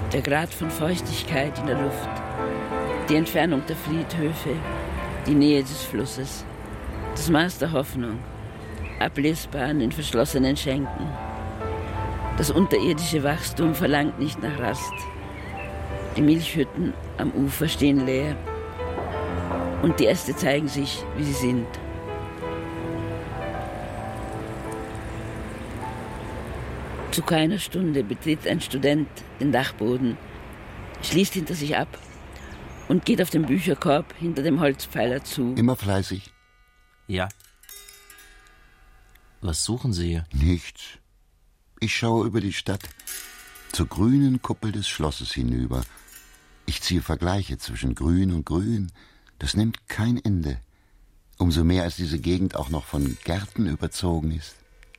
Der Grad von Feuchtigkeit in der Luft, die Entfernung der Friedhöfe, die Nähe des Flusses, das Maß der Hoffnung, ablesbar an den verschlossenen Schenken. Das unterirdische Wachstum verlangt nicht nach Rast. Die Milchhütten am Ufer stehen leer und die Äste zeigen sich, wie sie sind. Zu keiner Stunde betritt ein Student den Dachboden, schließt hinter sich ab und geht auf den Bücherkorb hinter dem Holzpfeiler zu. Immer fleißig? Ja. Was suchen Sie hier? Nichts. Ich schaue über die Stadt, zur grünen Kuppel des Schlosses hinüber. Ich ziehe Vergleiche zwischen Grün und Grün. Das nimmt kein Ende. Umso mehr, als diese Gegend auch noch von Gärten überzogen ist.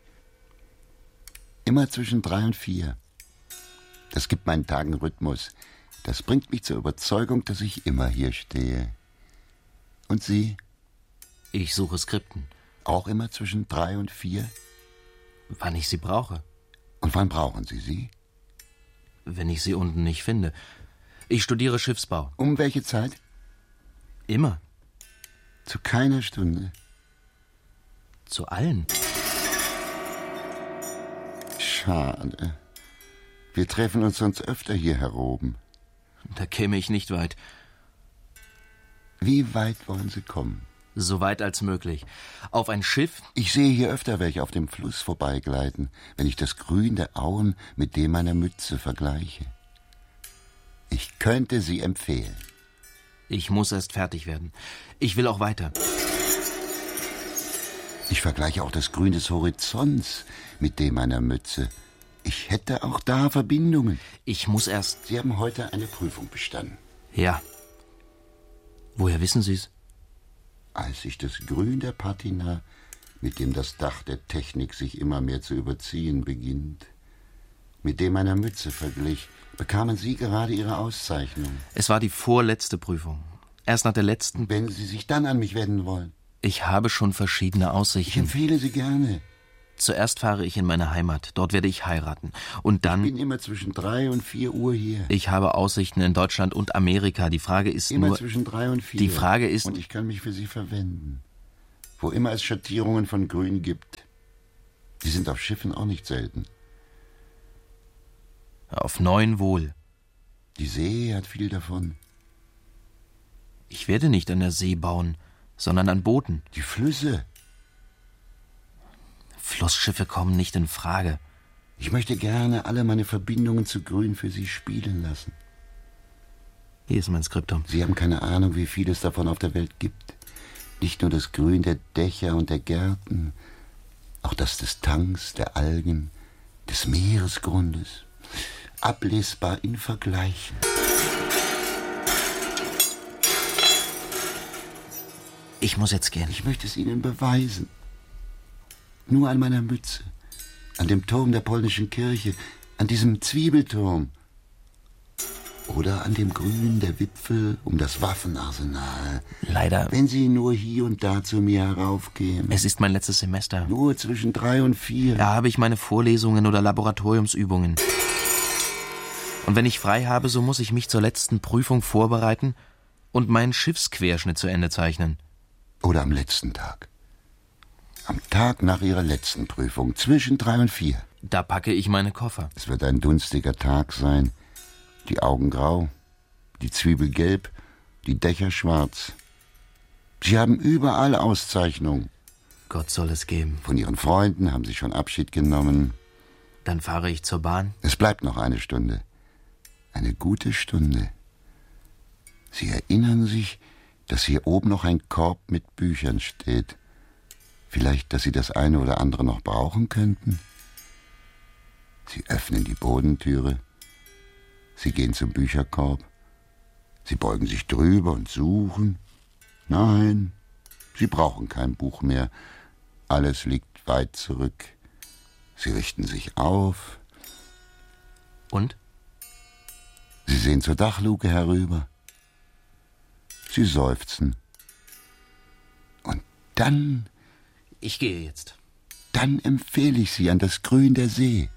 Immer zwischen 3 und 4. Das gibt meinen Tagen Rhythmus. Das bringt mich zur Überzeugung, dass ich immer hier stehe. Und Sie? Ich suche Skripten. Auch immer zwischen 3 und 4? Wann ich sie brauche. Und wann brauchen Sie sie? Wenn ich sie unten nicht finde. Ich studiere Schiffsbau. Um welche Zeit? Immer. Zu keiner Stunde. Zu allen. Schade. Wir treffen uns sonst öfter hier heroben. Da käme ich nicht weit. Wie weit wollen Sie kommen? So weit als möglich. Auf ein Schiff? Ich sehe hier öfter welche auf dem Fluss vorbeigleiten, wenn ich das Grün der Auen mit dem meiner Mütze vergleiche. Ich könnte sie empfehlen. Ich muss erst fertig werden. Ich will auch weiter. Ich vergleiche auch das Grün des Horizonts mit dem meiner Mütze. Ich hätte auch da Verbindungen. Ich muss erst... Sie haben heute eine Prüfung bestanden. Ja. Woher wissen Sie es? Als ich das Grün der Patina, mit dem das Dach der Technik sich immer mehr zu überziehen beginnt, mit dem meiner Mütze verglich, bekamen Sie gerade Ihre Auszeichnung. Es war die vorletzte Prüfung. Erst nach der letzten... Wenn Sie sich dann an mich wenden wollen. Ich habe schon verschiedene Aussichten. Ich empfehle Sie gerne. Zuerst fahre ich in meine Heimat. Dort werde ich heiraten. Und dann... Ich bin immer zwischen 3 und 4 Uhr hier. Ich habe Aussichten in Deutschland und Amerika. Die Frage ist immer nur... zwischen 3 und 4. Die Frage ist... Und ich kann mich für Sie verwenden. Wo immer es Schattierungen von Grün gibt. Die sind auf Schiffen auch nicht selten. Auf 9 wohl. Die See hat viel davon. Ich werde nicht an der See bauen, sondern an Booten. Die Flüsse. Flussschiffe kommen nicht in Frage. Ich möchte gerne alle meine Verbindungen zu Grün für Sie spielen lassen. Hier ist mein Skriptum. Sie haben keine Ahnung, wie viel es davon auf der Welt gibt. Nicht nur das Grün der Dächer und der Gärten, auch das des Tanks, der Algen, des Meeresgrundes. Ablesbar in Vergleichen. Ich muss jetzt gehen. Ich möchte es Ihnen beweisen. Nur an meiner Mütze, an dem Turm der polnischen Kirche, an diesem Zwiebelturm oder an dem Grün der Wipfel um das Waffenarsenal. Leider. Wenn Sie nur hier und da zu mir heraufkämen. Es ist mein letztes Semester. Nur zwischen 3 und 4. Da habe ich meine Vorlesungen oder Laboratoriumsübungen. Und wenn ich frei habe, so muss ich mich zur letzten Prüfung vorbereiten und meinen Schiffsquerschnitt zu Ende zeichnen. Oder am letzten Tag. Am Tag nach Ihrer letzten Prüfung, zwischen 3 und 4. Da packe ich meine Koffer. Es wird ein dunstiger Tag sein. Die Augen grau, die Zwiebel gelb, die Dächer schwarz. Sie haben überall Auszeichnungen. Gott soll es geben. Von Ihren Freunden haben Sie schon Abschied genommen. Dann fahre ich zur Bahn. Es bleibt noch eine Stunde. Eine gute Stunde. Sie erinnern sich, dass hier oben noch ein Korb mit Büchern steht. Vielleicht, dass Sie das eine oder andere noch brauchen könnten? Sie öffnen die Bodentüre. Sie gehen zum Bücherkorb. Sie beugen sich drüber und suchen. Nein, Sie brauchen kein Buch mehr. Alles liegt weit zurück. Sie richten sich auf. Und? Sie sehen zur Dachluke herüber. Sie seufzen. Und dann... Ich gehe jetzt. Dann empfehle ich Sie an das Grün der See.